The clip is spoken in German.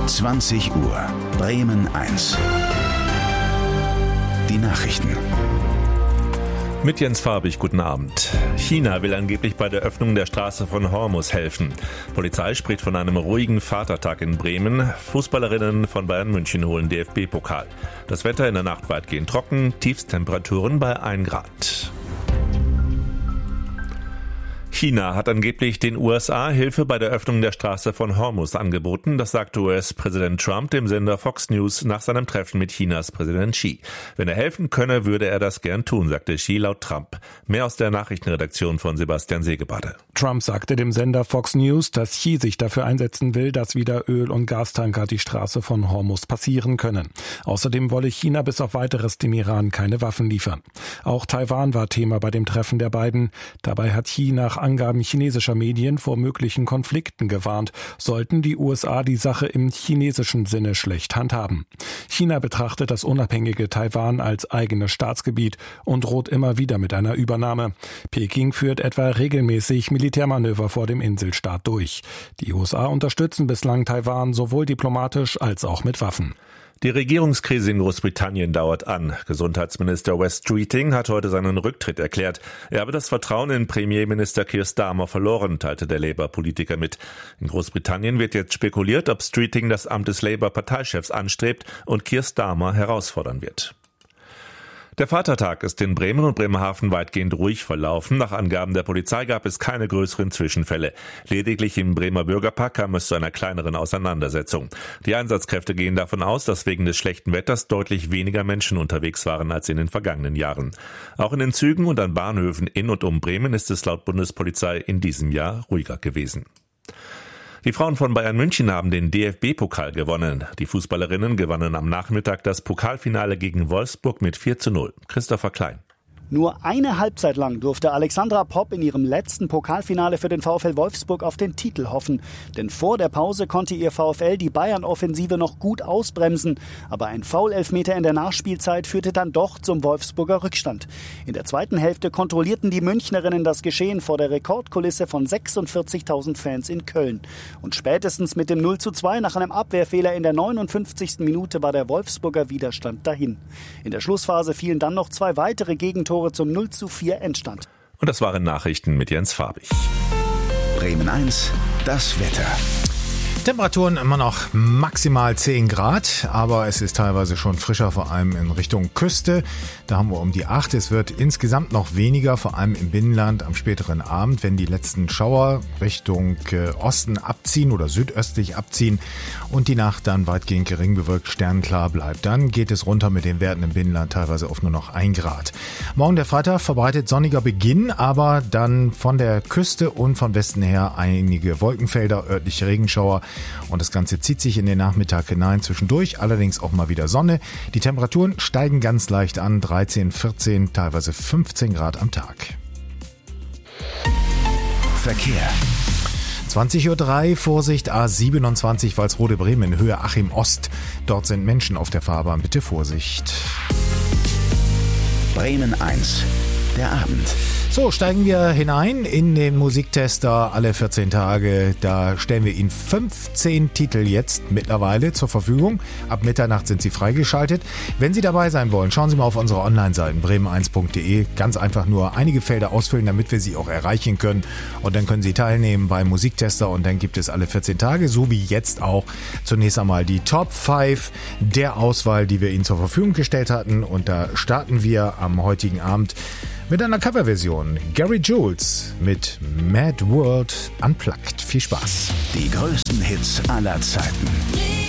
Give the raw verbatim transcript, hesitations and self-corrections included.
zwanzig Uhr, Bremen eins. Die Nachrichten. Mit Jens Farbig, guten Abend. China will angeblich bei der Öffnung der Straße von Hormuz helfen. Polizei spricht von einem ruhigen Vatertag in Bremen. Fußballerinnen von Bayern München holen D F B-Pokal. Das Wetter in der Nacht weitgehend trocken, Tiefsttemperaturen bei ein Grad. China hat angeblich den U S A Hilfe bei der Öffnung der Straße von Hormuz angeboten. Das sagte U S-Präsident Trump dem Sender Fox News nach seinem Treffen mit Chinas Präsident Xi. Wenn er helfen könne, würde er das gern tun, sagte Xi laut Trump. Mehr aus der Nachrichtenredaktion von Sebastian Segebade. Trump sagte dem Sender Fox News, dass Xi sich dafür einsetzen will, dass wieder Öl- und Gastanker die Straße von Hormuz passieren können. Außerdem wolle China bis auf Weiteres dem Iran keine Waffen liefern. Auch Taiwan war Thema bei dem Treffen der beiden. Dabei hat Xi nach Angaben chinesischer Medien vor möglichen Konflikten gewarnt, sollten die U S A die Sache im chinesischen Sinne schlecht handhaben. China betrachtet das unabhängige Taiwan als eigenes Staatsgebiet und droht immer wieder mit einer Übernahme. Peking führt etwa regelmäßig Militärmanöver vor dem Inselstaat durch. Die U S A unterstützen bislang Taiwan sowohl diplomatisch als auch mit Waffen. Die Regierungskrise in Großbritannien dauert an. Gesundheitsminister Wes Streeting hat heute seinen Rücktritt erklärt. Er habe das Vertrauen in Premierminister Keir Starmer verloren, teilte der Labour-Politiker mit. In Großbritannien wird jetzt spekuliert, ob Streeting das Amt des Labour-Parteichefs anstrebt und Keir Starmer herausfordern wird. Der Vatertag ist in Bremen und Bremerhaven weitgehend ruhig verlaufen. Nach Angaben der Polizei gab es keine größeren Zwischenfälle. Lediglich im Bremer Bürgerpark kam es zu einer kleineren Auseinandersetzung. Die Einsatzkräfte gehen davon aus, dass wegen des schlechten Wetters deutlich weniger Menschen unterwegs waren als in den vergangenen Jahren. Auch in den Zügen und an Bahnhöfen in und um Bremen ist es laut Bundespolizei in diesem Jahr ruhiger gewesen. Die Frauen von Bayern München haben den D F B-Pokal gewonnen. Die Fußballerinnen gewannen am Nachmittag das Pokalfinale gegen Wolfsburg mit vier zu null. Christopher Klein. Nur eine Halbzeit lang durfte Alexandra Popp in ihrem letzten Pokalfinale für den VfL Wolfsburg auf den Titel hoffen. Denn vor der Pause konnte ihr VfL die Bayern-Offensive noch gut ausbremsen. Aber ein Foul-Elfmeter in der Nachspielzeit führte dann doch zum Wolfsburger Rückstand. In der zweiten Hälfte kontrollierten die Münchnerinnen das Geschehen vor der Rekordkulisse von sechsundvierzigtausend Fans in Köln. Und spätestens mit dem null zu zwei nach einem Abwehrfehler in der neunundfünfzigsten Minute war der Wolfsburger Widerstand dahin. In der Schlussphase fielen dann noch zwei weitere Gegentore zum null zu vier Endstand. Und das waren Nachrichten mit Jens Farbig. Bremen eins, das Wetter. Temperaturen immer noch maximal zehn Grad, aber es ist teilweise schon frischer, vor allem in Richtung Küste. Da haben wir um die acht. Es wird insgesamt noch weniger, vor allem im Binnenland am späteren Abend, wenn die letzten Schauer Richtung Osten abziehen oder südöstlich abziehen und die Nacht dann weitgehend gering bewölkt sternklar bleibt. Dann geht es runter mit den Werten im Binnenland teilweise auf nur noch ein Grad. Morgen der Freitag verbreitet sonniger Beginn, aber dann von der Küste und von Westen her einige Wolkenfelder, örtliche Regenschauer. Und das Ganze zieht sich in den Nachmittag hinein, zwischendurch allerdings auch mal wieder Sonne. Die Temperaturen steigen ganz leicht an, dreizehn, vierzehn, teilweise fünfzehn Grad am Tag. Verkehr. zwanzig Uhr drei, Vorsicht A siebenundzwanzig Walsrode-Bremen, Höhe Achim Ost. Dort sind Menschen auf der Fahrbahn, bitte Vorsicht. Bremen eins, der Abend. So, steigen wir hinein in den Musiktester alle vierzehn Tage. Da stellen wir Ihnen fünfzehn Titel jetzt mittlerweile zur Verfügung. Ab Mitternacht sind sie freigeschaltet. Wenn Sie dabei sein wollen, schauen Sie mal auf unsere Online-Seiten bremen eins punkt de. Ganz einfach nur einige Felder ausfüllen, damit wir Sie auch erreichen können. Und dann können Sie teilnehmen beim Musiktester und dann gibt es alle vierzehn Tage, so wie jetzt auch zunächst einmal die Top fünf der Auswahl, die wir Ihnen zur Verfügung gestellt hatten. Und da starten wir am heutigen Abend mit einer Coverversion. Gary Jules mit Mad World Unplugged. Viel Spaß. Die größten Hits aller Zeiten.